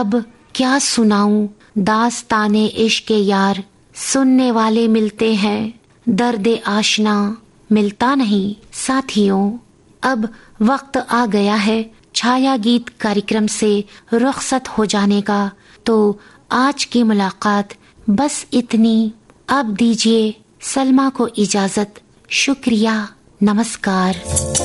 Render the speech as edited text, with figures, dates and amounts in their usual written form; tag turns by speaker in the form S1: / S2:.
S1: अब क्या सुनाऊं दास्ताने इश्क यार, सुनने वाले मिलते हैं, दर्द आशना मिलता नहीं। साथियों, अब वक्त आ गया है छाया गीत कार्यक्रम से रुखसत हो जाने का, तो आज की मुलाकात बस इतनी। अब दीजिए सलमा को इजाजत। शुक्रिया, नमस्कार।